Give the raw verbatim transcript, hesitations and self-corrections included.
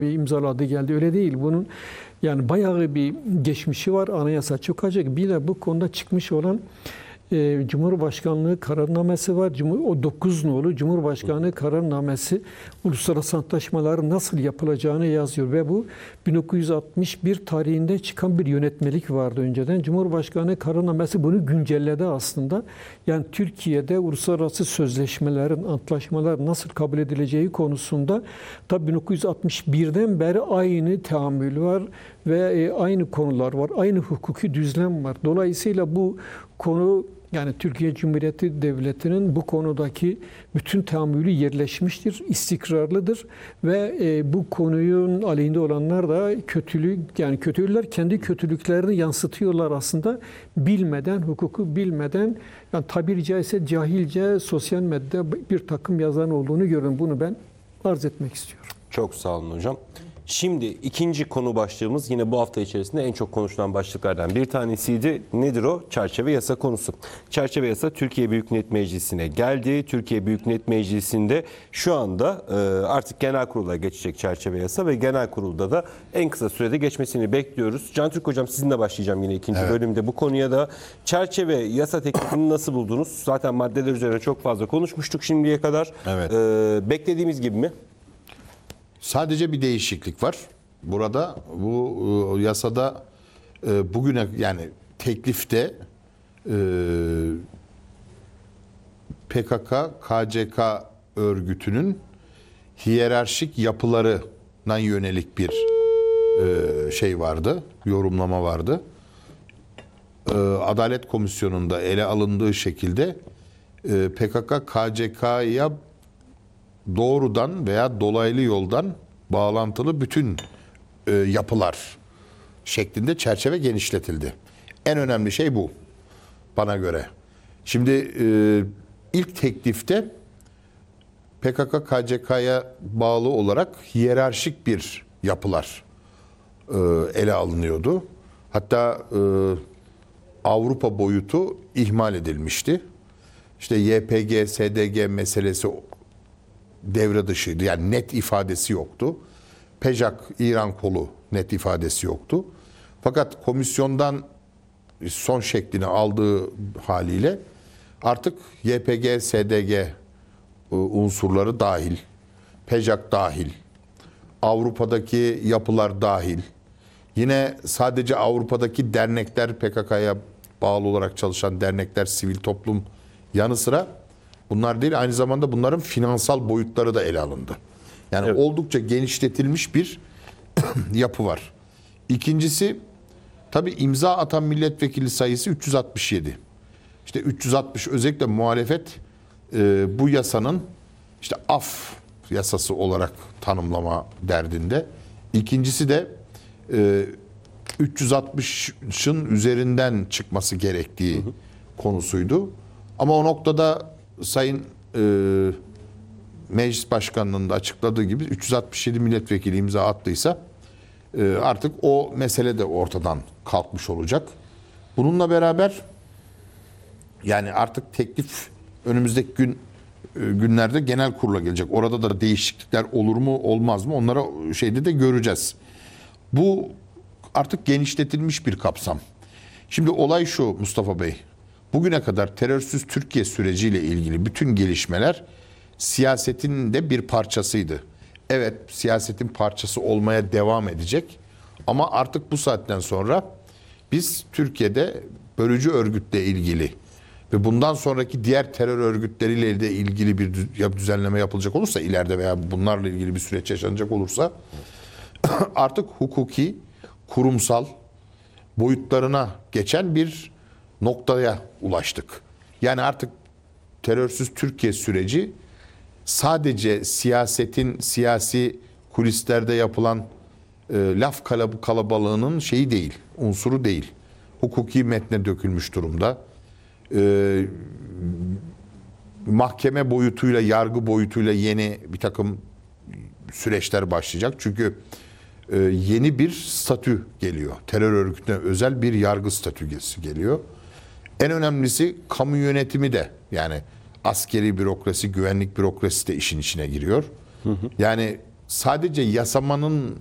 imzaladı geldi, öyle değil. Bunun yani bayağı bir geçmişi var, anayasa çok açık. Bir de bu konuda çıkmış olan e, Cumhurbaşkanlığı kararnamesi var. Cumhur, o dokuz nolu Cumhurbaşkanlığı kararnamesi uluslararası antlaşmaların nasıl yapılacağını yazıyor ve bu bin dokuz yüz altmış bir tarihinde çıkan bir yönetmelik vardı önceden. Cumhurbaşkanlığı kararnamesi bunu güncelledi aslında. Yani Türkiye'de uluslararası sözleşmelerin, antlaşmalar nasıl kabul edileceği konusunda tabii bin dokuz yüz altmış birden beri aynı teamül var ve aynı konular var, aynı hukuki düzlem var. Dolayısıyla bu konu, yani Türkiye Cumhuriyeti Devleti'nin bu konudaki bütün teamülü yerleşmiştir, istikrarlıdır ve e, bu konunun aleyhinde olanlar da kötülük, yani kötüler kendi kötülüklerini yansıtıyorlar aslında bilmeden, hukuku bilmeden, yani tabiri caizse cahilce sosyal medyada bir takım yazan olduğunu görün. Bunu ben arz etmek istiyorum. Çok sağ olun hocam. Şimdi ikinci konu başlığımız yine bu hafta içerisinde en çok konuşulan başlıklardan bir tanesiydi. Nedir o? Çerçeve yasa konusu. Çerçeve yasa Türkiye Büyük Millet Meclisi'ne geldi. Türkiye Büyük Millet Meclisi'nde şu anda artık genel kurula geçecek çerçeve yasa ve genel kurulda da en kısa sürede geçmesini bekliyoruz. Can Türk hocam, sizinle başlayacağım yine ikinci evet. bölümde bu konuya da. Çerçeve yasa teklifini nasıl buldunuz? Zaten maddeler üzerine çok fazla konuşmuştuk şimdiye kadar. Evet. Ee, beklediğimiz gibi mi? Sadece bir değişiklik var. Burada bu e, yasada e, bugüne, yani teklifte e, P K K K C K örgütünün hiyerarşik yapılarına yönelik bir e, şey vardı, yorumlama vardı. E, Adalet Komisyonu'nda ele alındığı şekilde e, P K K K C K'ya doğrudan veya dolaylı yoldan bağlantılı bütün e, yapılar şeklinde çerçeve genişletildi. En önemli şey bu bana göre. Şimdi e, ilk teklifte P K K K C K'ya bağlı olarak hiyerarşik bir yapılar e, ele alınıyordu. Hatta e, Avrupa boyutu ihmal edilmişti. İşte Y P G, S D G meselesi devre dışıydı. Yani net ifadesi yoktu. PEJAK, İran kolu net ifadesi yoktu. Fakat komisyondan son şeklini aldığı haliyle artık Y P G, S D G unsurları dahil, PEJAK dahil, Avrupa'daki yapılar dahil, yine sadece Avrupa'daki dernekler, P K K'ya bağlı olarak çalışan dernekler, sivil toplum yanı sıra bunlar değil, aynı zamanda bunların finansal boyutları da ele alındı. Yani evet. oldukça genişletilmiş bir yapı var. İkincisi, tabii imza atan milletvekili sayısı üç yüz altmış yedi. İşte üç yüz altmış, özellikle muhalefet e, bu yasanın işte af yasası olarak tanımlama derdinde. İkincisi de e, üç yüz altmışın üzerinden çıkması gerektiği hı hı. konusuydu. Ama o noktada Sayın e, Meclis Başkanı'nın da açıkladığı gibi üç yüz altmış yedi milletvekili imza attıysa e, artık o mesele de ortadan kalkmış olacak. Bununla beraber yani artık teklif önümüzdeki gün e, günlerde genel kurula gelecek. Orada da değişiklikler olur mu olmaz mı onlara şeyde de göreceğiz. Bu artık genişletilmiş bir kapsam. Şimdi olay şu Mustafa Bey. Bugüne kadar terörsüz Türkiye süreciyle ilgili bütün gelişmeler siyasetin de bir parçasıydı. Evet, siyasetin parçası olmaya devam edecek. Ama artık bu saatten sonra biz Türkiye'de bölücü örgütle ilgili ve bundan sonraki diğer terör örgütleriyle de ilgili bir düzenleme yapılacak olursa ileride veya bunlarla ilgili bir süreç yaşanacak olursa artık hukuki, kurumsal boyutlarına geçen bir noktaya ulaştık. Yani artık terörsüz Türkiye süreci sadece siyasetin, siyasi kulislerde yapılan e, laf kalabalığının şeyi değil, unsuru değil. Hukuki metne dökülmüş durumda. E, mahkeme boyutuyla, yargı boyutuyla yeni bir takım süreçler başlayacak. Çünkü e, yeni bir statü geliyor. Terör örgütüne özel bir yargı statüsü geliyor. En önemlisi kamu yönetimi de, yani askeri bürokrasi, güvenlik bürokrasisi de işin içine giriyor. Hı hı. Yani sadece yasamanın